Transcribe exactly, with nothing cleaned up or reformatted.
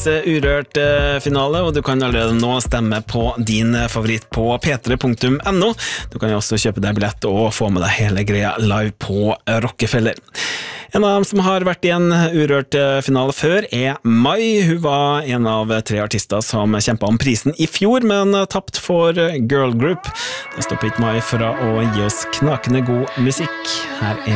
Urørt-finale, og du kan allerede nå stemme på din favoritt på p tre punktum n o. Du kan jo også kjøpe deg billett og få med deg hele greia live på Rockefeller. En av dem som har vært i en Urørt-finale før er Mai. Hun var en av tre artister som kjempet om prisen i fjor, men tapt for Girl Group. Det stopper ikke Mai fra å gi oss knakende god musikk. Her er